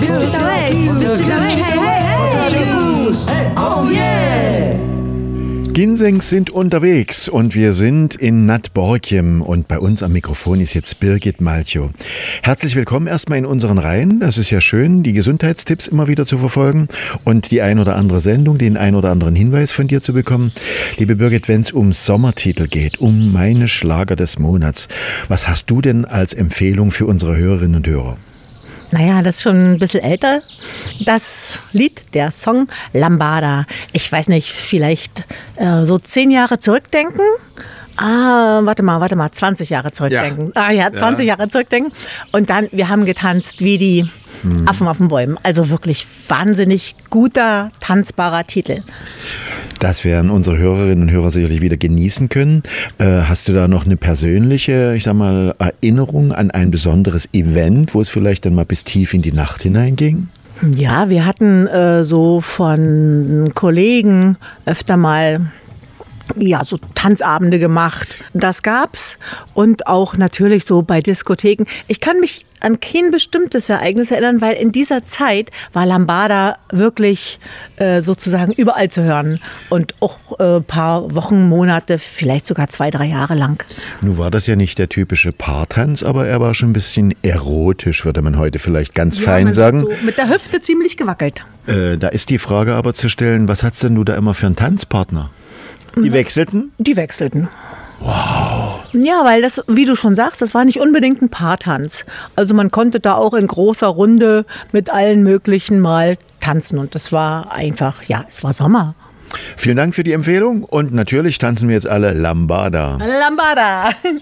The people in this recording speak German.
Ginsengs sind unterwegs und wir sind in Nad Borkum und bei uns am Mikrofon ist jetzt Birgit Malchow. Herzlich willkommen erstmal in unseren Reihen. Das ist ja schön, die Gesundheitstipps immer wieder zu verfolgen und die ein oder andere Sendung, den ein oder anderen Hinweis von dir zu bekommen. Liebe Birgit, wenn es um Sommertitel geht, um meine Schlager des Monats, was hast du denn als Empfehlung für unsere Hörerinnen und Hörer? Naja, das ist schon ein bisschen älter. Das Lied, der Song Lambada. Ich weiß nicht, vielleicht so 10 Jahre zurückdenken. Warte mal, 20 Jahre zurückdenken. Ja. 20 Jahre zurückdenken. Und dann, wir haben getanzt wie die Affen auf den Bäumen. Also wirklich wahnsinnig guter, tanzbarer Titel. Das werden unsere Hörerinnen und Hörer sicherlich wieder genießen können. Hast du da noch eine persönliche, Erinnerung an ein besonderes Event, wo es vielleicht dann mal bis tief in die Nacht hineinging? Ja, wir hatten so von Kollegen öfter mal so Tanzabende gemacht. Das gab's. Und auch natürlich so bei Diskotheken. Ich kann mich an kein bestimmtes Ereignis erinnern, weil in dieser Zeit war Lambada wirklich sozusagen überall zu hören. Und auch ein paar Wochen, Monate, vielleicht sogar 2-3 Jahre lang. Nun war das ja nicht der typische Paartanz, aber er war schon ein bisschen erotisch, würde man heute vielleicht ganz fein sagen. So mit der Hüfte ziemlich gewackelt. Da ist die Frage aber zu stellen, was hast denn du da immer für einen Tanzpartner? Die wechselten? Die wechselten. Wow. Ja, weil das, wie du schon sagst, das war nicht unbedingt ein Paartanz. Also man konnte da auch in großer Runde mit allen möglichen mal tanzen. Und das war einfach, es war Sommer. Vielen Dank für die Empfehlung und natürlich tanzen wir jetzt alle Lambada. Lambada.